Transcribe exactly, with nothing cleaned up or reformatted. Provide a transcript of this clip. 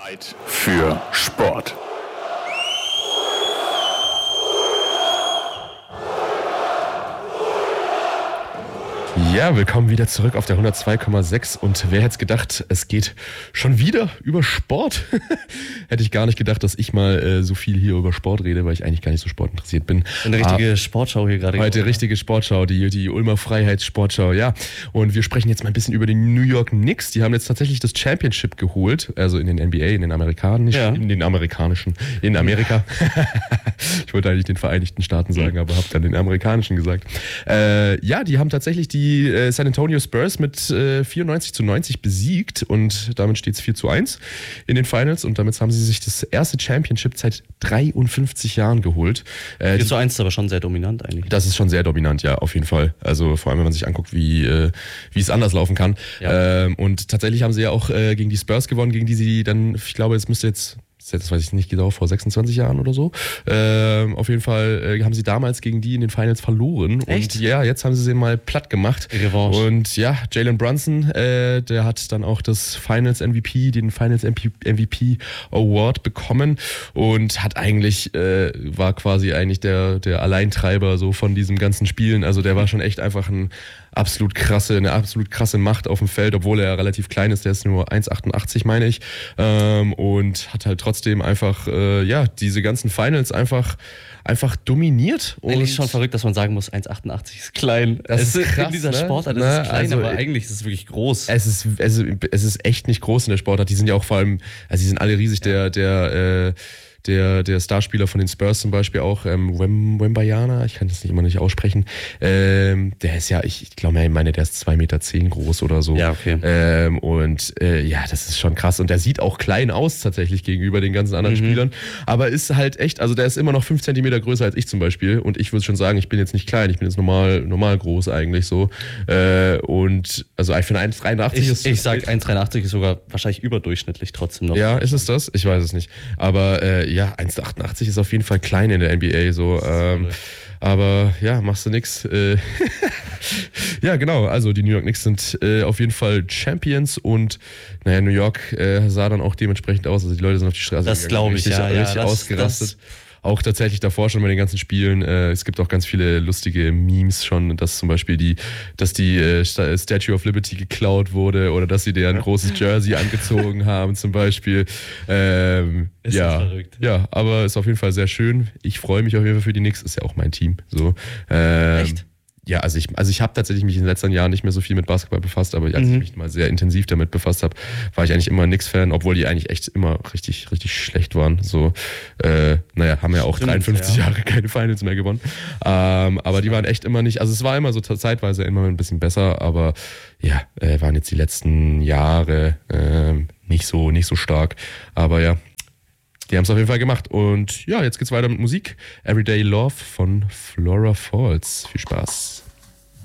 Zeit für Sport. Ja, willkommen wieder zurück auf der hundertzwei Komma sechs und wer hätte es gedacht, es geht schon wieder über Sport. Hätte ich gar nicht gedacht, dass ich mal äh, so viel hier über Sport rede, weil ich eigentlich gar nicht so sportinteressiert bin. Eine richtige ah, Sportschau hier gerade. Heute richtige Sportschau, die, die Ulmer Freiheitssportschau, ja. Und wir sprechen jetzt mal ein bisschen über die New York Knicks. Die haben jetzt tatsächlich das Championship geholt, also in den N B A, in den amerikanischen, ja. in den amerikanischen, in Amerika. Ich wollte eigentlich den Vereinigten Staaten sagen, aber habe dann den amerikanischen gesagt. Äh, ja, die haben tatsächlich die die äh, San Antonio Spurs mit äh, vierundneunzig zu neunzig besiegt und damit steht es vier zu eins in den Finals und damit haben sie sich das erste Championship seit dreiundfünfzig Jahren geholt. Äh, vier zu eins ist aber schon sehr dominant eigentlich. Das ist schon sehr dominant, ja, auf jeden Fall. Also vor allem, wenn man sich anguckt, wie, äh, wie es anders laufen kann. Ja. Ähm, und tatsächlich haben sie ja auch äh, gegen die Spurs gewonnen, gegen die sie dann, ich glaube, es müsste jetzt das weiß ich nicht genau, vor sechsundzwanzig Jahren oder so. Ähm, auf jeden Fall äh, haben sie damals gegen die in den Finals verloren. Echt? Und ja, jetzt haben sie sie mal platt gemacht. Revanche. Und ja, Jalen Brunson, äh, der hat dann auch das Finals M V P, den Finals M V P Award bekommen und hat eigentlich, äh, war quasi eigentlich der, der Alleintreiber so von diesem ganzen Spielen. Also der war schon echt einfach ein absolut krasse, eine absolut krasse Macht auf dem Feld, obwohl er relativ klein ist, der ist nur eins Komma achtundachtzig, meine ich, ähm, und hat halt trotzdem einfach, äh, ja, diese ganzen Finals einfach, einfach dominiert. Und eigentlich schon verrückt, dass man sagen muss, eins Komma achtundachtzig ist klein. Das es ist krass, in dieser ne? Sportart, das Na, ist klein, also, aber eigentlich ist es wirklich groß. Es ist, es, ist, es ist echt nicht groß in der Sportart, die sind ja auch vor allem, also die sind alle riesig, der, der, äh, Der, der Starspieler von den Spurs zum Beispiel auch, ähm, Wem, Wembayana, ich kann das nicht immer nicht aussprechen, ähm, der ist ja, ich, ich glaube, ich meine, der ist zwei Meter zehn groß oder so. Ja, okay. Ähm, und äh, ja, das ist schon krass. Und der sieht auch klein aus tatsächlich gegenüber den ganzen anderen mhm. Spielern, aber ist halt echt, also der ist immer noch fünf Zentimeter größer als ich zum Beispiel und ich würde schon sagen, ich bin jetzt nicht klein, ich bin jetzt normal, normal groß eigentlich so. Äh, und also ich finde eins Komma dreiundachtzig ich, ist... Ich sag eins Komma dreiundachtzig ist sogar wahrscheinlich überdurchschnittlich trotzdem noch. Ja, ist es das? Ich weiß es nicht. Aber äh, ja, eins Komma achtundachtzig ist auf jeden Fall klein in der N B A so. Ähm, aber ja, machst du nix. Äh ja, genau. Also die New York Knicks sind äh, auf jeden Fall Champions und naja, New York äh, sah dann auch dementsprechend aus. Also die Leute sind auf die Straße gegangen. Das glaube ich, richtig, ja. richtig ja ausgerastet. Das, Auch tatsächlich davor schon bei den ganzen Spielen. Äh, es gibt auch ganz viele lustige Memes schon, dass zum Beispiel die, dass die äh, Statue of Liberty geklaut wurde oder dass sie dir ein großes Jersey angezogen haben zum Beispiel. Ähm, ist ja, verrückt. Ja, aber ist auf jeden Fall sehr schön. Ich freue mich auf jeden Fall für die Knicks. Ist ja auch mein Team. So. Ähm, Echt? Ja, also ich, also ich habe tatsächlich mich in den letzten Jahren nicht mehr so viel mit Basketball befasst, aber als mhm. ich mich mal sehr intensiv damit befasst habe, war ich eigentlich immer ein Knicks-Fan, obwohl die eigentlich echt immer richtig, richtig schlecht waren. So, äh, naja, haben ja auch Stimmt, dreiundfünfzig ja. Jahre keine Finals mehr gewonnen. Ähm, aber die waren echt immer nicht, also es war immer so zeitweise immer ein bisschen besser, aber ja, äh, waren jetzt die letzten Jahre äh, nicht so, nicht so stark. Aber ja, die haben es auf jeden Fall gemacht. Und ja, jetzt geht's weiter mit Musik. Everyday Love von Flora Falls. Viel Spaß.